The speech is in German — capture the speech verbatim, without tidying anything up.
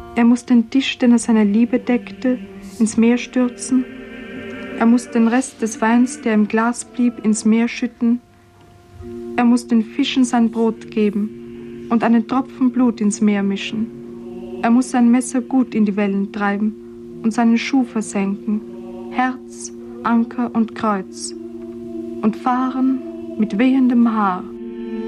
Er muss den Tisch, den er seiner Liebe deckte, ins Meer stürzen. Er muss den Rest des Weins, der im Glas blieb, ins Meer schütten. Er muss den Fischen sein Brot geben und einen Tropfen Blut ins Meer mischen. Er muss sein Messer gut in die Wellen treiben und seinen Schuh versenken, Herz, Anker und Kreuz, und fahren mit wehendem Haar